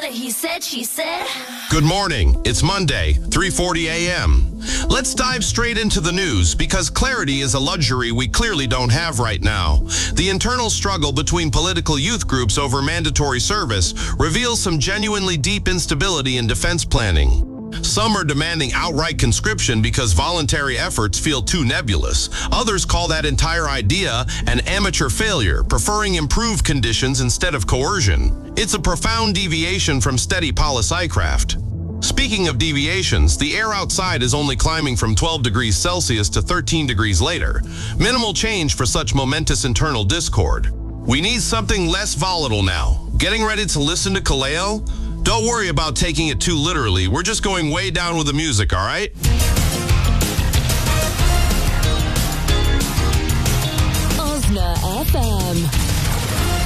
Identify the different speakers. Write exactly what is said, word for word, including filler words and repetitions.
Speaker 1: that he said, she said.
Speaker 2: Good morning. It's Monday, three forty a m Let's dive straight into the news because clarity is a luxury we clearly don't have right now. The internal struggle between political youth groups over mandatory service reveals some genuinely deep instability in defense planning. Some are demanding outright conscription because voluntary efforts feel too nebulous. Others call that entire idea an amateur failure, preferring improved conditions instead of coercion. It's a profound deviation from steady policycraft. Speaking of deviations, the air outside is only climbing from twelve degrees Celsius to thirteen degrees later. Minimal change for such momentous internal discord. We need something less volatile now. Getting ready to listen to Kaleo? Don't worry about taking it too literally. We're just going way down with the music, all right?
Speaker 3: Osna F M.